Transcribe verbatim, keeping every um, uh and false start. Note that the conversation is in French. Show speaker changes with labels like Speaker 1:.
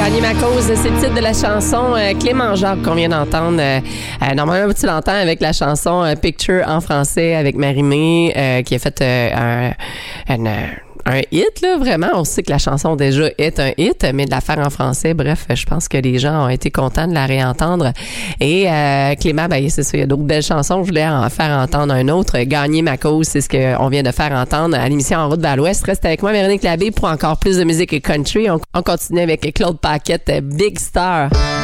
Speaker 1: Gagner ma cause, c'est le titre de la chanson euh, Clément Jacques qu'on vient d'entendre. Euh, euh, normalement, tu l'entends avec la chanson euh, Picture en français avec Marie-Mé euh, qui a fait euh, un, un, un hit, là, vraiment. On sait que la chanson déjà est un hit, mais de la faire en français, bref, je pense que les gens ont été contents de la réentendre. Et euh, Clément, ben c'est ça, il y a d'autres belles chansons. Je voulais en faire entendre un autre. Gagner ma cause, c'est ce qu'on vient de faire entendre à l'émission En route vers l'Ouest. Reste avec moi, Véronique Labbé, pour encore plus de musique et country. On, on continue avec Claude Paquette, Big Star.